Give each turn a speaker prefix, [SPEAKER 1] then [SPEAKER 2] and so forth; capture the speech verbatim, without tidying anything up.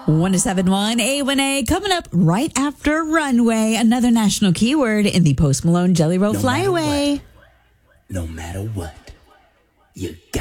[SPEAKER 1] one oh seven point one A one A coming up right after Runway. Another national keyword in the Post Malone Jelly Roll
[SPEAKER 2] No
[SPEAKER 1] Flyaway.
[SPEAKER 2] matter what, no matter what, you